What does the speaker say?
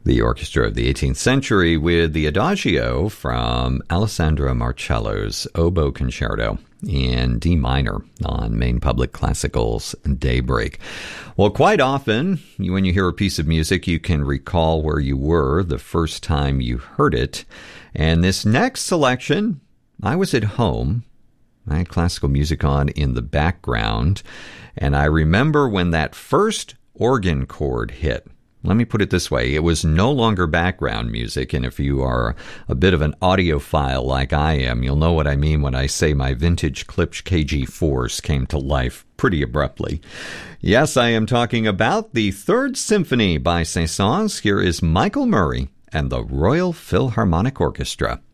The orchestra of the 18th century with the Adagio from Alessandro Marcello's Oboe Concerto in D minor on Maine Public Classical's Daybreak. Well, quite often, when you hear a piece of music, you can recall where you were the first time you heard it. And this next selection, I was at home. I had classical music on in the background, and I remember when that first organ chord hit. Let me put it this way. It was no longer background music, and if you are a bit of an audiophile like I am, you'll know what I mean when I say my vintage Klipsch KG4s came to life pretty abruptly. Yes, I am talking about the Third Symphony by Saint-Saëns. Here is Michael Murray and the Royal Philharmonic Orchestra.